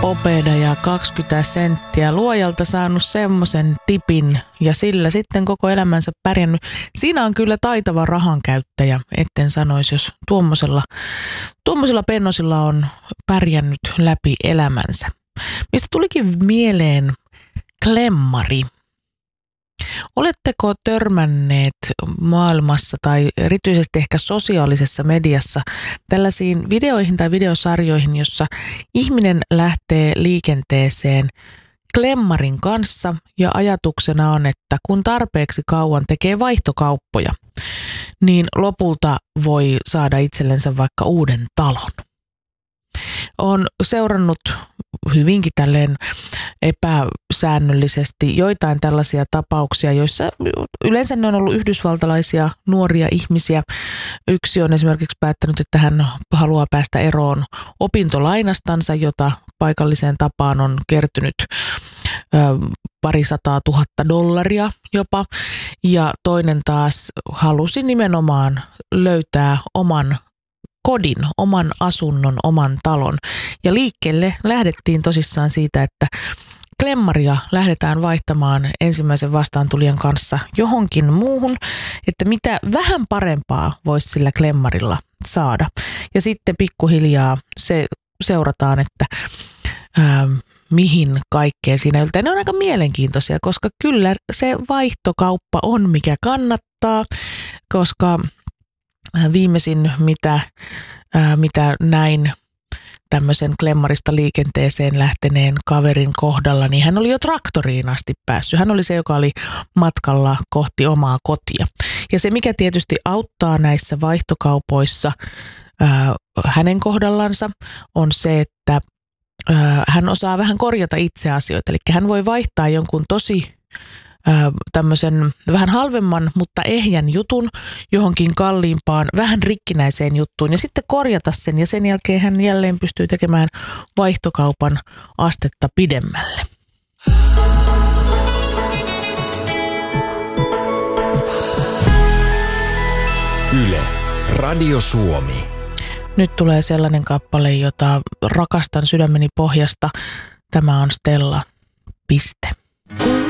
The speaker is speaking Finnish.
Popeda ja 20 senttiä. Luojalta saanut semmoisen tipin ja sillä sitten koko elämänsä pärjännyt. Siinä on kyllä taitava rahankäyttäjä, etten sanoisi, jos tuommoisilla pennosilla on pärjännyt läpi elämänsä. Mistä tulikin mieleen klemmari. Oletteko törmänneet maailmassa tai erityisesti ehkä sosiaalisessa mediassa tällaisiin videoihin tai videosarjoihin, jossa ihminen lähtee liikenteeseen klemmarin kanssa ja ajatuksena on, että kun tarpeeksi kauan tekee vaihtokauppoja, niin lopulta voi saada itsellensä vaikka uuden talon. Olen seurannut hyvinkin tälleen epäsäännöllisesti joitain tällaisia tapauksia, joissa yleensä ne on ollut yhdysvaltalaisia nuoria ihmisiä. Yksi on esimerkiksi päättänyt, että hän haluaa päästä eroon opintolainastansa, jota paikalliseen tapaan on kertynyt $200,000 jopa. Ja toinen taas halusi nimenomaan löytää oman kodin, oman asunnon, oman talon. Ja liikkeelle lähdettiin tosissaan siitä, että klemmaria lähdetään vaihtamaan ensimmäisen vastaantulijan kanssa johonkin muuhun, että mitä vähän parempaa voisi sillä klemmarilla saada. Ja sitten pikkuhiljaa seurataan, että mihin kaikkeen siinä yltää. Ne on aika mielenkiintoisia, koska kyllä se vaihtokauppa on mikä kannattaa, koska viimeisin, mitä näin tämmöisen klemmarista liikenteeseen lähteneen kaverin kohdalla, niin hän oli jo traktoriin asti päässyt. Hän oli se, joka oli matkalla kohti omaa kotia. Ja se, mikä tietysti auttaa näissä vaihtokaupoissa hänen kohdallansa, on se, että hän osaa vähän korjata itse asioita. Eli hän voi vaihtaa jonkun tosi tämmöisen vähän halvemman, mutta ehjän jutun johonkin kalliimpaan, vähän rikkinäiseen juttuun ja sitten korjata sen ja sen jälkeen hän jälleen pystyy tekemään vaihtokaupan astetta pidemmälle. Yle, Radio Suomi. Nyt tulee sellainen kappale, jota rakastan sydämeni pohjasta. Tämä on Stella. Piste.